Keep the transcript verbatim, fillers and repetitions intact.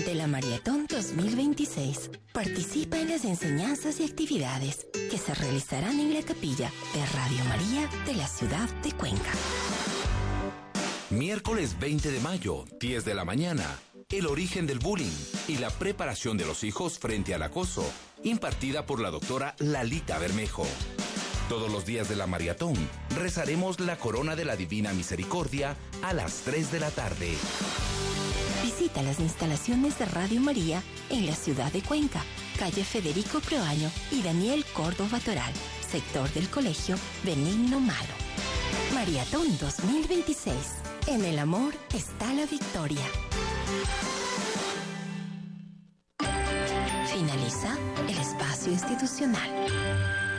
de la Maratón dos mil veintiséis. Participa en las enseñanzas y actividades que se realizarán en la capilla de Radio María de la ciudad de Cuenca. Miércoles veinte de mayo, diez de la mañana. El origen del bullying y la preparación de los hijos frente al acoso, impartida por la doctora Lalita Bermejo. Todos los días de la maratón rezaremos la corona de la Divina Misericordia a las tres de la tarde. Visita las instalaciones de Radio María en la ciudad de Cuenca, calle Federico Proaño y Daniel Córdoba Toral, sector del Colegio Benigno Malo. Maratón dos mil veintiséis. En el amor está la victoria. Finaliza el espacio institucional.